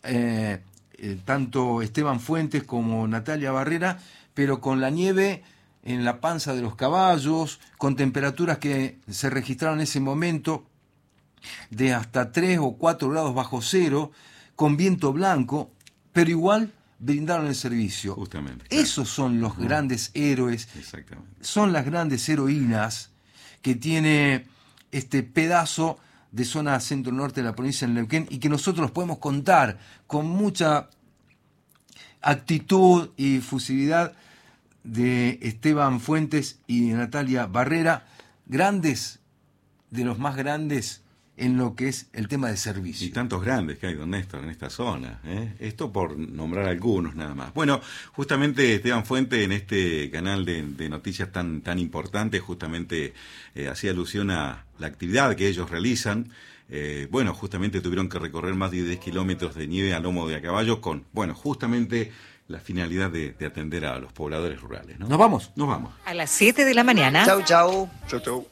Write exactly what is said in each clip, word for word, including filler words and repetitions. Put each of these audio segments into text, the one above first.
eh, eh, tanto Esteban Fuentes como Natalia Barrera, pero con la nieve en la panza de los caballos, con temperaturas que se registraron en ese momento de hasta tres o cuatro grados bajo cero, con viento blanco, pero igual brindaron el servicio. Justamente. Claro. Esos son los Uh-huh. grandes héroes, Exactamente. son las grandes heroínas que tiene este pedazo de zona centro-norte de la provincia de Neuquén y que nosotros podemos contar con mucha actitud y fusividad de Esteban Fuentes y de Natalia Barrera, grandes, de los más grandes en lo que es el tema de servicio. Y tantos grandes que hay, don Néstor, en esta zona, ¿eh? Esto por nombrar algunos nada más. Bueno, justamente Esteban Fuentes en este canal de, de noticias tan, tan importante, justamente eh, hacía alusión a la actividad que ellos realizan. Eh, bueno, justamente tuvieron que recorrer más de diez kilómetros de nieve a lomo de a caballo con, bueno, justamente la finalidad de, de atender a los pobladores rurales, ¿no? ¿Nos vamos? Nos vamos. A las siete de la mañana. Chau, chau. Chau, chau.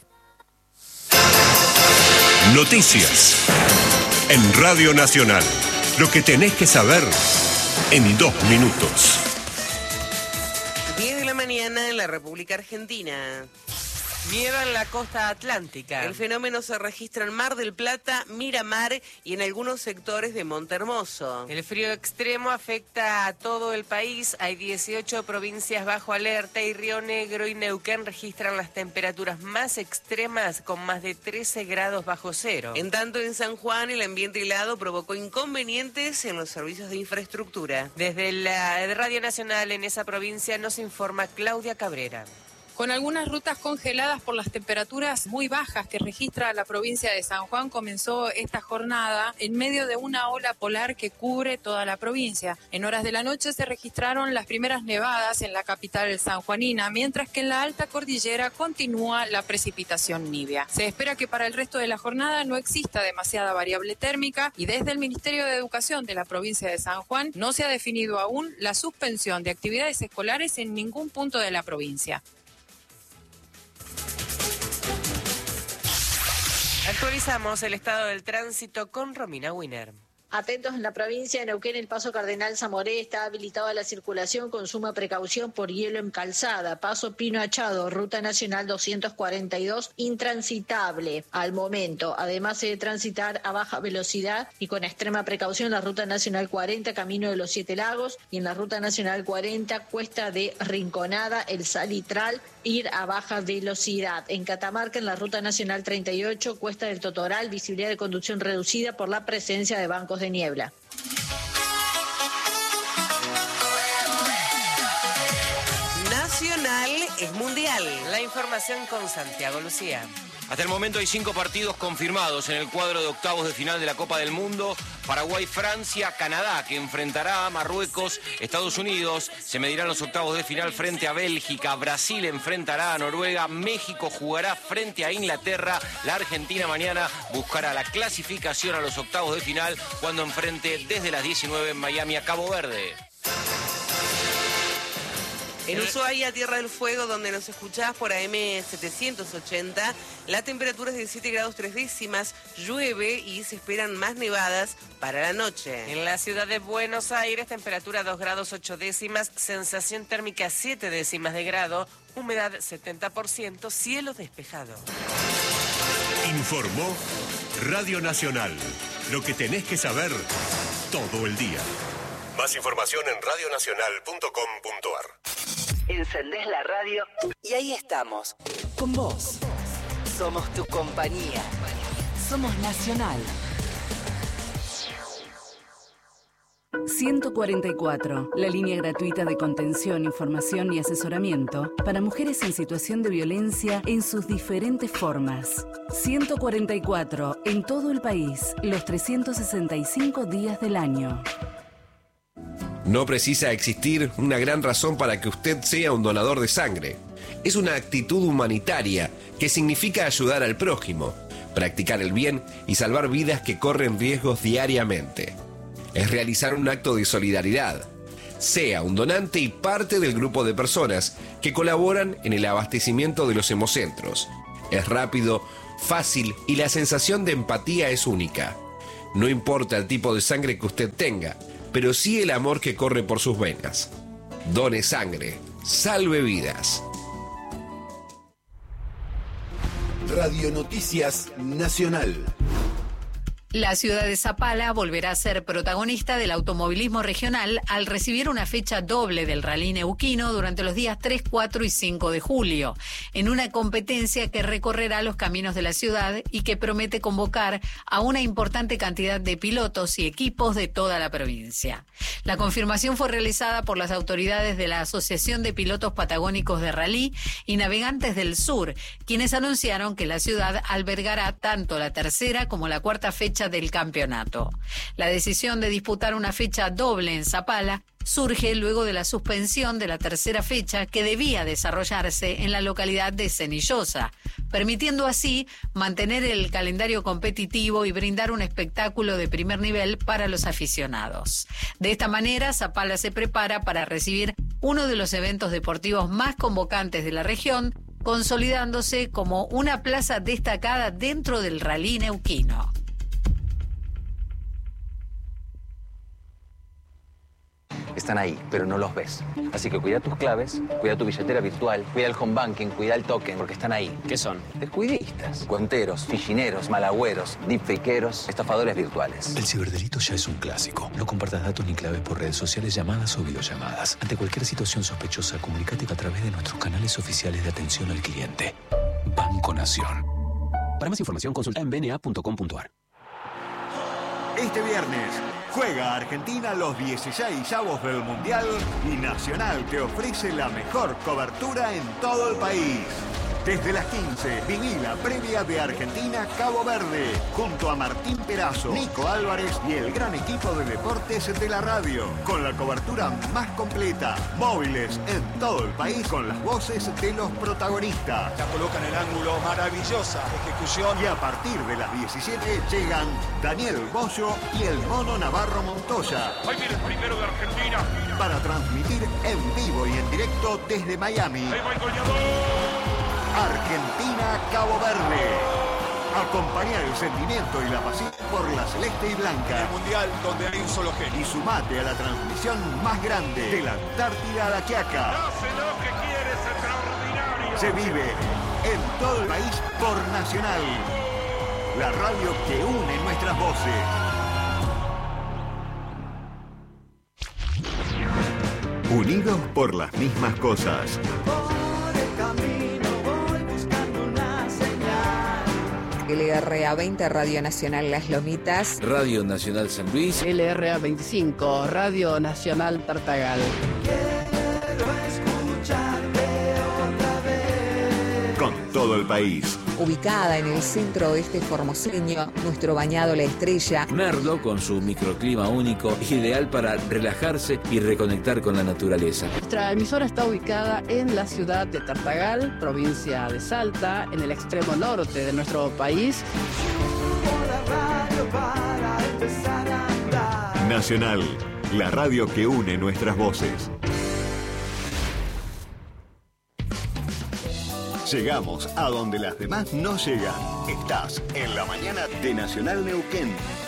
Noticias en Radio Nacional. Lo que tenés que saber en dos minutos. diez de la mañana en la República Argentina. Nieva en la costa atlántica. El fenómeno se registra en Mar del Plata, Miramar y en algunos sectores de Monte Hermoso. El frío extremo afecta a todo el país. Hay dieciocho provincias bajo alerta y Río Negro y Neuquén registran las temperaturas más extremas con más de trece grados bajo cero. En tanto, en San Juan el ambiente helado provocó inconvenientes en los servicios de infraestructura. Desde la Radio Nacional en esa provincia nos informa Claudia Cabrera. Con algunas rutas congeladas por las temperaturas muy bajas que registra la provincia de San Juan, comenzó esta jornada en medio de una ola polar que cubre toda la provincia. En horas de la noche se registraron las primeras nevadas en la capital sanjuanina, mientras que en la alta cordillera continúa la precipitación nibia. Se espera que para el resto de la jornada no exista demasiada variable térmica y desde el Ministerio de Educación de la provincia de San Juan no se ha definido aún la suspensión de actividades escolares en ningún punto de la provincia. Actualizamos el estado del tránsito con Romina Winer. Atentos en la provincia de Neuquén, el paso Cardenal Zamoré está habilitado a la circulación con suma precaución por hielo en calzada. Paso Pino Achado, Ruta Nacional doscientos cuarenta y dos, intransitable al momento. Además se debe transitar a baja velocidad y con extrema precaución la Ruta Nacional cuarenta, Camino de los Siete Lagos, y en la Ruta Nacional cuarenta, Cuesta de Rinconada, El Salitral, ir a baja velocidad. En Catamarca, en la Ruta Nacional treinta y ocho, Cuesta del Totoral, visibilidad de conducción reducida por la presencia de bancos de niebla. Nacional es mundial. La información con Santiago Lucía. Hasta el momento hay cinco partidos confirmados en el cuadro de octavos de final de la Copa del Mundo. Paraguay, Francia, Canadá, que enfrentará a Marruecos, Estados Unidos, se medirán los octavos de final frente a Bélgica, Brasil enfrentará a Noruega, México jugará frente a Inglaterra, la Argentina mañana buscará la clasificación a los octavos de final cuando enfrente desde las diecinueve en Miami a Cabo Verde. En Ushuaia, Tierra del Fuego, donde nos escuchás por A M setecientos ochenta, la temperatura es de siete grados tres décimas, llueve y se esperan más nevadas para la noche. En la ciudad de Buenos Aires, temperatura dos grados ocho décimas, sensación térmica siete décimas de grado, humedad setenta por ciento, cielo despejado. Informó Radio Nacional. Lo que tenés que saber todo el día. Más información en radio nacional punto com punto a r. Encendés la radio y ahí estamos, con vos. Somos tu compañía. Somos Nacional. ciento cuarenta y cuatro, la línea gratuita de contención, información y asesoramiento para mujeres en situación de violencia en sus diferentes formas. ciento cuarenta y cuatro, en todo el país, los trescientos sesenta y cinco días del año. No precisa existir una gran razón para que usted sea un donador de sangre. Es una actitud humanitaria que significa ayudar al prójimo, practicar el bien y salvar vidas que corren riesgos diariamente. Es realizar un acto de solidaridad. Sea un donante y parte del grupo de personas que colaboran en el abastecimiento de los hemocentros. Es rápido, fácil y la sensación de empatía es única. No importa el tipo de sangre que usted tenga, pero sí el amor que corre por sus venas. Done sangre, salve vidas. Radio Noticias Nacional. La ciudad de Zapala volverá a ser protagonista del automovilismo regional al recibir una fecha doble del Rally Neuquino durante los días tres, cuatro y cinco de julio, en una competencia que recorrerá los caminos de la ciudad y que promete convocar a una importante cantidad de pilotos y equipos de toda la provincia. La confirmación fue realizada por las autoridades de la Asociación de Pilotos Patagónicos de Rally y Navegantes del Sur, quienes anunciaron que la ciudad albergará tanto la tercera como la cuarta fecha del campeonato. La decisión de disputar una fecha doble en Zapala surge luego de la suspensión de la tercera fecha que debía desarrollarse en la localidad de Cenillosa, permitiendo así mantener el calendario competitivo y brindar un espectáculo de primer nivel para los aficionados. De esta manera, Zapala se prepara para recibir uno de los eventos deportivos más convocantes de la región, consolidándose como una plaza destacada dentro del Rally Neuquino. Están ahí, pero no los ves. Así que cuida tus claves, cuida tu billetera virtual, cuida el home banking, cuida el token, porque están ahí. ¿Qué son? Descuidistas, cuenteros, fichineros, malagüeros, deepfakeros, estafadores virtuales. El ciberdelito ya es un clásico. No compartas datos ni claves por redes sociales, llamadas o videollamadas. Ante cualquier situación sospechosa, comunícate a través de nuestros canales oficiales de atención al cliente. Banco Nación. Para más información, consulta en b n a punto com punto a r. Este viernes juega Argentina los dieciseisavos del Mundial y Nacional te ofrece la mejor cobertura en todo el país. Desde las quince, viví la previa de Argentina-Cabo Verde, junto a Martín Perazo, Nico Álvarez y el gran equipo de deportes de la radio, con la cobertura más completa, móviles en todo el país con las voces de los protagonistas. La coloca en el ángulo, maravillosa ejecución. Y a partir de las diecisiete llegan Daniel Bollo y el Mono Navarro Montoya. Ahí viene el primero de Argentina. Para transmitir en vivo y en directo desde Miami. Ahí va el goleador. Argentina-Cabo Verde. Acompañar el sentimiento y la pasión por la celeste y blanca. El mundial donde hay un solo genio. Y sumate a la transmisión más grande de la Antártida a la Quiaca. Hace lo que quieres, extraordinario. Se vive en todo el país por Nacional. La radio que une nuestras voces. Unidos por las mismas cosas. L R A veinte, Radio Nacional Las Lomitas. Radio Nacional San Luis. L R A veinticinco, Radio Nacional Tartagal. Quiero escucharte otra vez. Con todo el país. Ubicada en el centro oeste formoseño, nuestro bañado La Estrella. Merlo, con su microclima único, ideal para relajarse y reconectar con la naturaleza. Nuestra emisora está ubicada en la ciudad de Tartagal, provincia de Salta, en el extremo norte de nuestro país. Nacional, la radio que une nuestras voces. Llegamos a donde las demás no llegan. Estás en la mañana de Nacional Neuquén.